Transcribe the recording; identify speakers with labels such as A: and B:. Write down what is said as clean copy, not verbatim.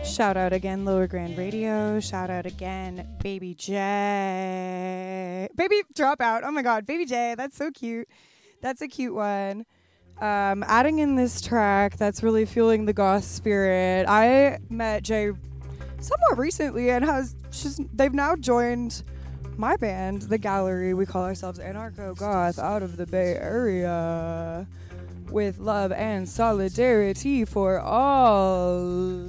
A: Shout out again, Lower Grand Radio. Shout out again, Baby J. Baby Dropout. Oh my God, Baby J. That's so cute. That's a cute one. Adding in this track that's really fueling the goth spirit. I met Jay somewhat recently and they've now joined my band, The Gallery. We call ourselves Anarcho Goth out of the Bay Area with love and solidarity for all.